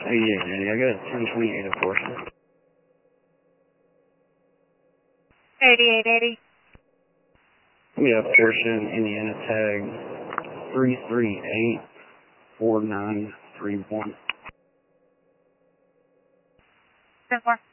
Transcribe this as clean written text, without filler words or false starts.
Hey, yeah, Daddy, I got a 1028 enforcement. 8880. We have Portion, Indiana tag 3384931. 10-4.